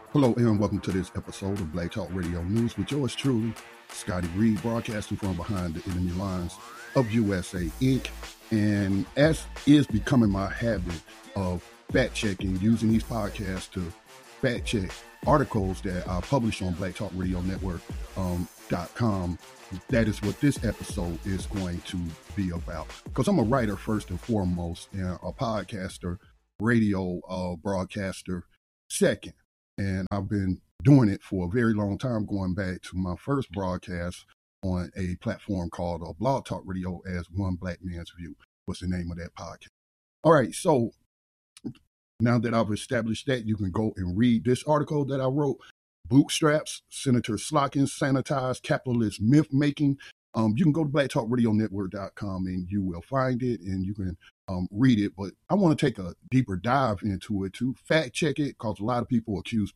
Hello and welcome to this episode of Black Talk Radio News with yours truly, Scotty Reed, broadcasting from behind the enemy lines of USA Inc. And as is becoming my habit of fact checking, using these podcasts to fact check articles that I publish on Black Talk Radio Network.com, that is what this episode is going to be about. Because I'm a writer first and foremost, and a podcaster, radio broadcaster second. And I've been doing it for a very long time, going back to my first broadcast on a platform called Blog Talk Radio as One Black Man's View was the name of that podcast. All right, so now that I've established that, you can go and read this article that I wrote, Bootstraps, Senator Slotkin Sanitized Capitalist Myth Making. You can go to blacktalkradionetwork.com and you will find it and you can read it. But I want to take a deeper dive into it to fact check it, because a lot of people accuse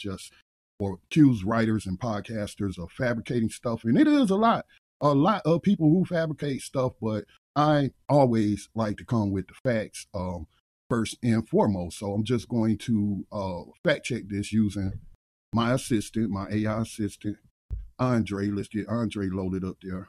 writers and podcasters of fabricating stuff. And it is a lot of people who fabricate stuff, but I always like to come with the facts first and foremost. So I'm just going to fact check this using my assistant, my AI assistant, Andre. Let's get Andre loaded up there.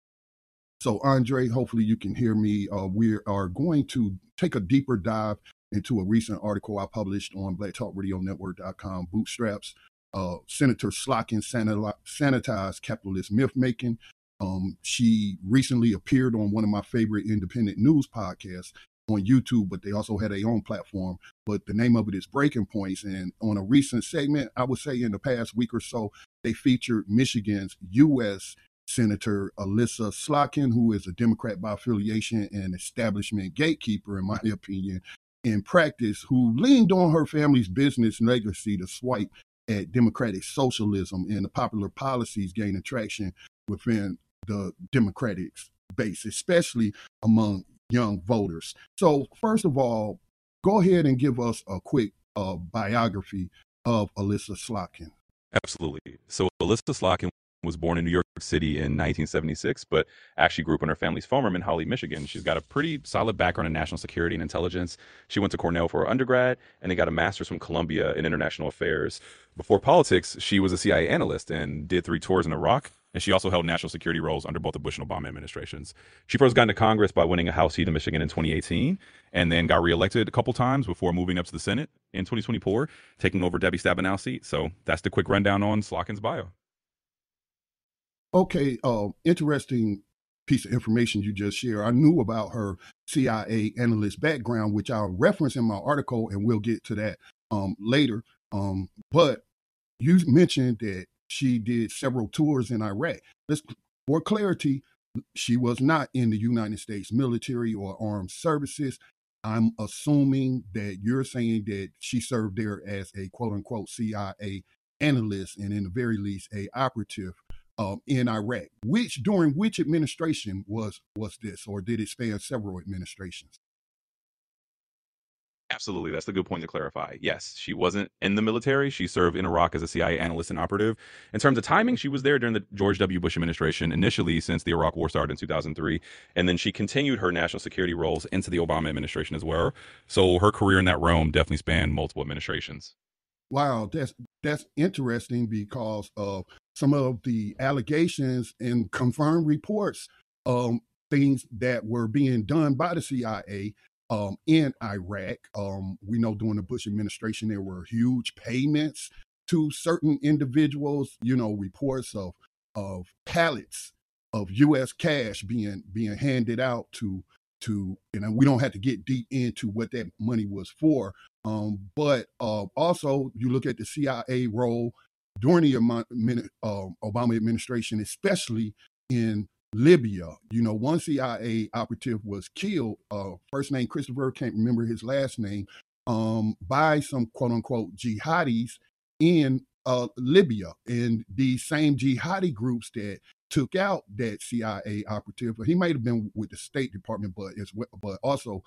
So Andre, hopefully you can hear me. We are going to take a deeper dive into a recent article I published on blacktalkradionetwork.com, Bootstraps, Senator Slotkin Sanitized Capitalist Myth Making. She recently appeared on one of my favorite independent news podcasts on YouTube, but they also had their own platform. But the name of it is Breaking Points. And on a recent segment, I would say in the past week or so, they featured Michigan's U.S. Senator Elissa Slotkin, who is a Democrat by affiliation and establishment gatekeeper, in my opinion, in practice, who leaned on her family's business legacy to swipe at democratic socialism and the popular policies gaining traction within the Democratic base, especially among young voters. So first of all, go ahead and give us a quick biography of Elissa Slotkin. Absolutely. So Elissa Slotkin was born in New York City in 1976, but actually grew up on her family's farm in Holly, Michigan. She's got a pretty solid background in national security and intelligence. She went to Cornell for her undergrad, and then got a master's from Columbia in international affairs. Before politics, she was a CIA analyst and did 3 tours in Iraq. And she also held national security roles under both the Bush and Obama administrations. She first got into Congress by winning a House seat in Michigan in 2018, and then got reelected a couple times before moving up to the Senate in 2024, taking over Debbie Stabenow's seat. So that's the quick rundown on Slotkin's bio. Okay, interesting piece of information you just shared. I knew about her CIA analyst background, which I'll reference in my article, and we'll get to that later. But you mentioned that she did several tours in Iraq. For clarity, she was not in the United States military or armed services. I'm assuming that you're saying that she served there as a quote-unquote CIA analyst, and in the very least, a operative in Iraq. During which administration was this, or did it span several administrations? Absolutely. That's a good point to clarify. Yes, she wasn't in the military. She served in Iraq as a CIA analyst and operative. In terms of timing, she was there during the George W. Bush administration, initially since the Iraq War started in 2003. And then she continued her national security roles into the Obama administration as well. So her career in that realm definitely spanned multiple administrations. Wow, that's interesting, because of some of the allegations and confirmed reports, things that were being done by the CIA in Iraq. We know during the Bush administration, there were huge payments to certain individuals, reports of pallets of U.S. cash being handed out to, we don't have to get deep into what that money was for. But also you look at the CIA role during the Obama administration, especially in Libya. One CIA operative was killed, first name Christopher, can't remember his last name, by some quote unquote jihadis in Libya. And these same jihadi groups that took out that CIA operative, he might have been with the State Department, but also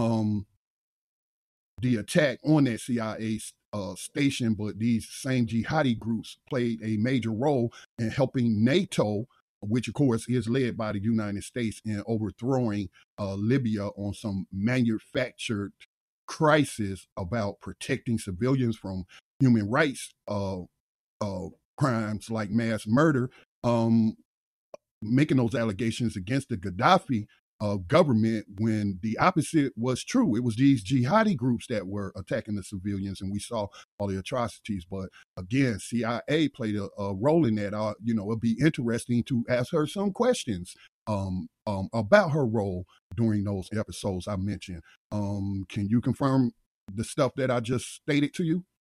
the attack on that CIA station. But these same jihadi groups played a major role in helping NATO, which of course is led by the United States, in overthrowing Libya on some manufactured crisis about protecting civilians from human rights crimes like mass murder, um, making those allegations against the Gaddafi government when the opposite was true. It was these jihadi groups that were attacking the civilians, and we saw all the atrocities. But again, CIA played a role in that. It'd be interesting to ask her some questions about her role during those episodes I mentioned. Can you confirm the stuff that I just stated to you?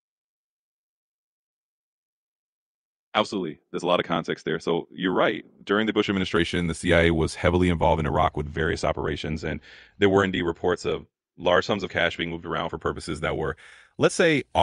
Absolutely. There's a lot of context there. So you're right. During the Bush administration, the CIA was heavily involved in Iraq with various operations. And there were indeed reports of large sums of cash being moved around for purposes that were, let's say,